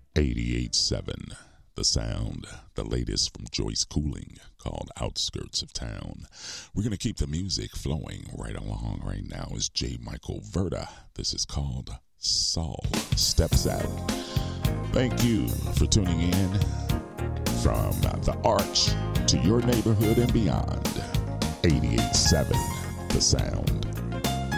88.7 The Sound, the latest from Joyce Cooling, called Outskirts of Town. We're going to keep the music flowing right along. Right now is J. Michael Verda. This is called Saul Steps Out. Thank you for tuning in from the Arch to your neighborhood and beyond. 88.7 The Sound.